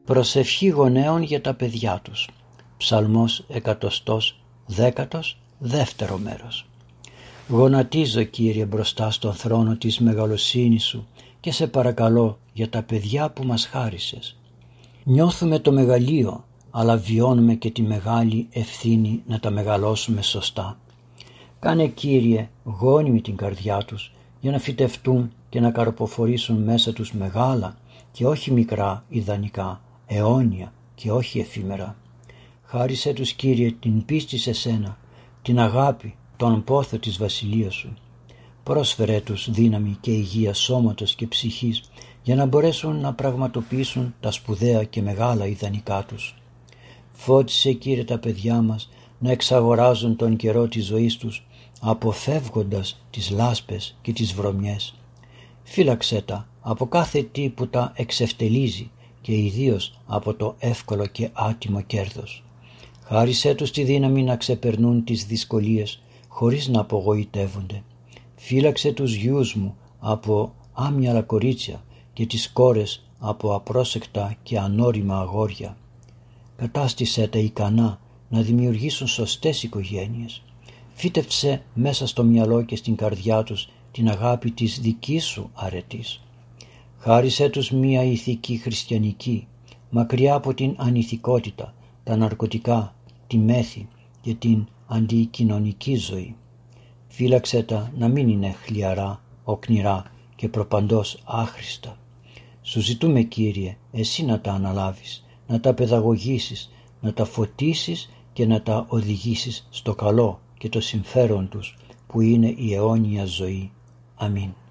Προσευχή γονέων για τα παιδιά τους. Ψαλμός 110, δεύτερο μέρος. Γονατίζω, Κύριε, μπροστά στον θρόνο της μεγαλοσύνης Σου και σε παρακαλώ για τα παιδιά που μας χάρισες. Νιώθουμε το μεγαλείο, αλλά βιώνουμε και τη μεγάλη ευθύνη να τα μεγαλώσουμε σωστά. Κάνε, Κύριε, γόνιμη την καρδιά τους για να φυτευτούν και να καρποφορήσουν μέσα τους μεγάλα και όχι μικρά ιδανικά, αιώνια και όχι εφήμερα. Χάρισέ τους, Κύριε, την πίστη σε Σένα, την αγάπη, τον πόθο της βασιλείας Σου. Πρόσφερέ τους δύναμη και υγεία σώματος και ψυχής για να μπορέσουν να πραγματοποιήσουν τα σπουδαία και μεγάλα ιδανικά τους. Φώτισε, Κύριε, τα παιδιά μας να εξαγοράζουν τον καιρό της ζωής τους, αποφεύγοντας τις λάσπες και τις βρωμιές. Φύλαξέ τα από κάθε τι που τα εξευτελίζει και ιδίως από το εύκολο και άτιμο κέρδος. Χάρισέ τους τη δύναμη να ξεπερνούν τις δυσκολίες χωρίς να απογοητεύονται. Φύλαξε τους γιους μου από άμυαλα κορίτσια και τις κόρες από απρόσεκτα και ανώριμα αγόρια. Κατάστησέ τα ικανά να δημιουργήσουν σωστές οικογένειες. Φύτεψε μέσα στο μυαλό και στην καρδιά τους την αγάπη της δικής Σου αρετής. Χάρισέ τους μία ηθική χριστιανική, μακριά από την ανηθικότητα, τα ναρκωτικά, τη μέθη και την αντικοινωνική ζωή. Φύλαξέ τα να μην είναι χλιαρά, οκνηρά και προπαντός άχρηστα. Σου ζητούμε, Κύριε, Εσύ να τα αναλάβεις, να τα παιδαγωγήσεις, να τα φωτίσεις και να τα οδηγήσεις στο καλό και το συμφέρον τους που είναι η αιώνια ζωή. Αμήν.